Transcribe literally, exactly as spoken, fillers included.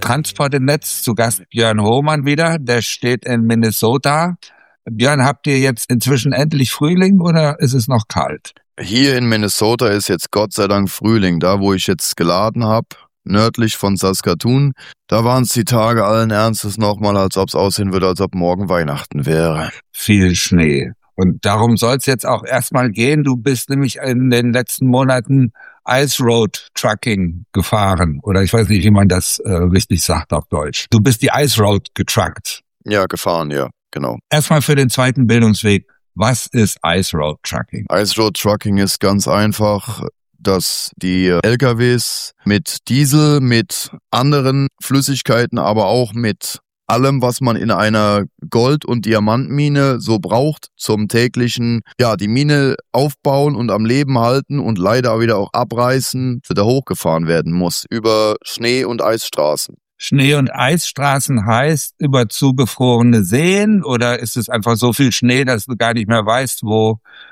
Transport im Netz. Zu Gast Björn Hohmann wieder. Der steht in Minnesota. Björn, habt ihr jetzt inzwischen endlich Frühling oder ist es noch kalt? Hier in Minnesota ist jetzt Gott sei Dank Frühling. Da, wo ich jetzt geladen habe, nördlich von Saskatoon, da waren es die Tage allen Ernstes nochmal, als ob es aussehen würde, als ob morgen Weihnachten wäre. Viel Schnee. Und darum soll es jetzt auch erstmal gehen. Du bist nämlich in den letzten Monaten Ice Road Trucking gefahren. Oder ich weiß nicht, wie man das äh, richtig sagt auf Deutsch. Du bist die Ice Road getruckt. Ja, gefahren, ja, genau. Erstmal für den zweiten Bildungsweg. Was ist Ice Road Trucking? Ice Road Trucking ist ganz einfach, dass die L K Ws mit Diesel, mit anderen Flüssigkeiten, aber auch mit allem, was man in einer Gold- und Diamantmine so braucht zum täglichen, ja, die Mine aufbauen und am Leben halten und leider wieder auch abreißen, da hochgefahren werden muss über Schnee- und Eisstraßen. Schnee- und Eisstraßen heißt über zugefrorene Seen oder ist es einfach so viel Schnee, dass du gar nicht mehr weißt, wo